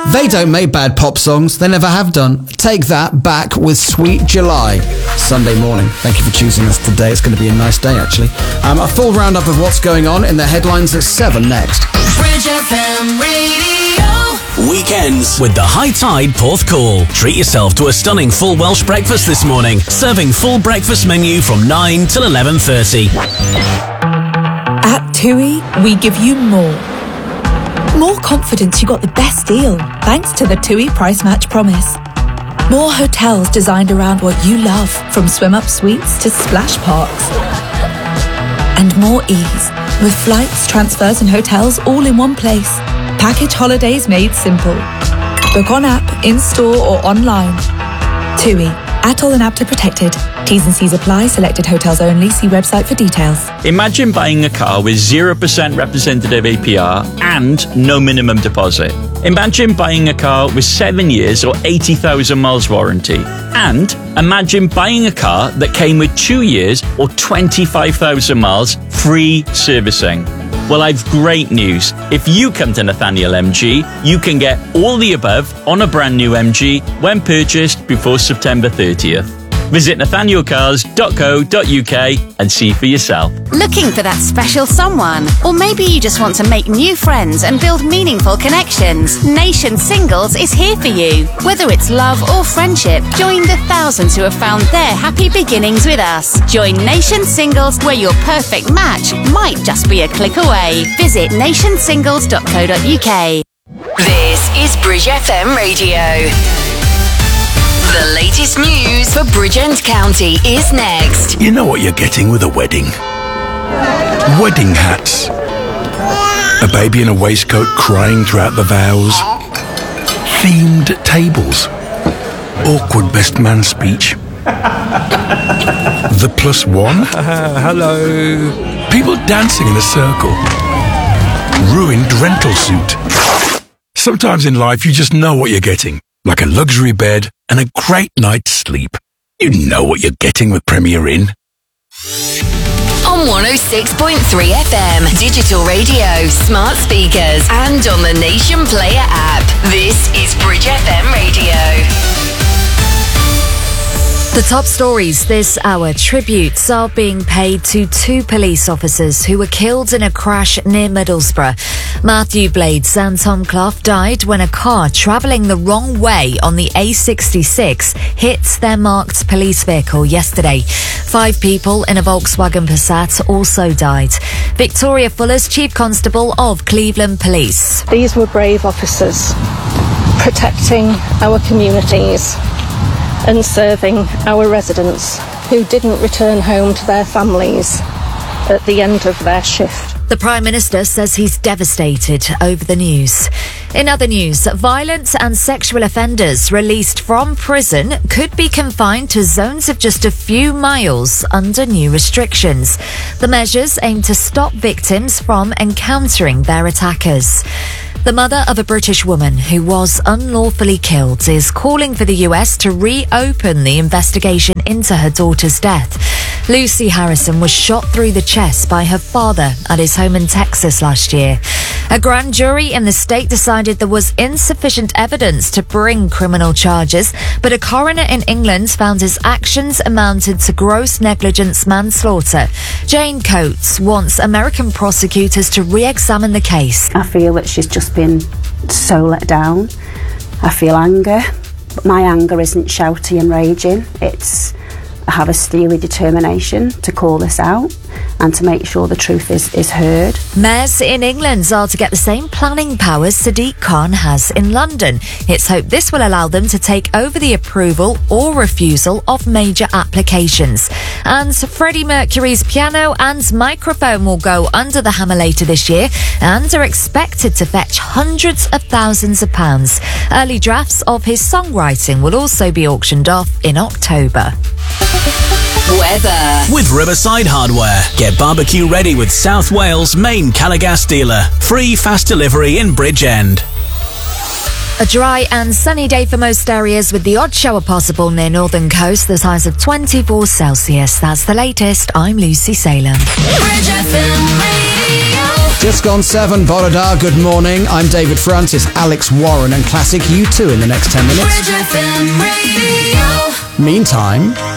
They don't make bad pop songs. They never have done. Take that back with Sweet July. Sunday morning. Thank you for choosing us today. It's going to be a nice day, actually. A full roundup of what's going on in the headlines at 7 next. Bridge FM Radio. Weekends with the High Tide Porthcawl. Treat yourself to a stunning full Welsh breakfast this morning. Serving full breakfast menu from 9 till 11:30. At TUI, we give you more. More confidence you got the best deal, thanks to the TUI Price Match Promise. More hotels designed around what you love, from swim-up suites to splash parks. And more ease, with flights, transfers and hotels all in one place. Package holidays made simple. Book on app, in-store or online. TUI. ATOL and APTA protected. T's and C's apply. Selected hotels only. See website for details. Imagine buying a car with 0% representative APR and no minimum deposit. Imagine buying a car with 7 years or 80,000 miles warranty. And imagine buying a car that came with 2 years or 25,000 miles free servicing. Well, I've great news. If you come to Nathaniel MG, you can get all the above on a brand new MG when purchased before September 30th. Visit nathanielcars.co.uk and see for yourself. Looking for that special someone? Or maybe you just want to make new friends and build meaningful connections? Nation Singles is here for you. Whether it's love or friendship, join the thousands who have found their happy beginnings with us. Join Nation Singles, where your perfect match might just be a click away. Visit nationsingles.co.uk. This is Bridge FM Radio. The latest news for Bridgend County is next. You know what you're getting with a wedding? Wedding hats. A baby in a waistcoat crying throughout the vows. Themed tables. Awkward best man speech. The +1. Hello. People dancing in a circle. Ruined rental suit. Sometimes in life you just know what you're getting. Like a luxury bed and a great night's sleep. You know what you're getting with Premier Inn. On 106.3 FM, digital radio, smart speakers, and on the Nation Player app. This is Bridge FM Radio. The top stories this hour. Tributes are being paid to 2 police officers who were killed in a crash near Middlesbrough. Matthew Blades and Tom Clough died when a car travelling the wrong way on the A66 hit their marked police vehicle yesterday. 5 people in a Volkswagen Passat also died. Victoria Fuller's Chief Constable of Cleveland Police. These were brave officers protecting our communities and serving our residents who didn't return home to their families at the end of their shift. The Prime Minister says he's devastated over the news. In other news, violent and sexual offenders released from prison could be confined to zones of just a few miles under new restrictions. The measures aim to stop victims from encountering their attackers. The mother of a British woman who was unlawfully killed is calling for the US to reopen the investigation into her daughter's death. Lucy Harrison was shot through the chest by her father at his home in Texas last year. A grand jury in the state decided there was insufficient evidence to bring criminal charges, but a coroner in England found his actions amounted to gross negligence manslaughter. Jane Coates wants American prosecutors to re-examine the case. I feel that she's just been so let down. I feel anger, but my anger isn't shouty and raging. I have a steely determination to call this out and to make sure the truth is heard. Mayors in England are to get the same planning powers Sadiq Khan has in London. It's hoped this will allow them to take over the approval or refusal of major applications. And Freddie Mercury's piano and microphone will go under the hammer later this year and are expected to fetch hundreds of thousands of pounds. Early drafts of his songwriting will also be auctioned off in October. Weather. With Riverside Hardware. Get barbecue ready with South Wales' main Calagas dealer. Free fast delivery in Bridgend. A dry and sunny day for most areas with the odd shower possible near northern coast, the highs of 24 Celsius. That's the latest. I'm Lucy Salem. Just gone 7, Borodar, good morning. I'm David Francis, Alex Warren and Classic U2 in the next 10 minutes. Meantime...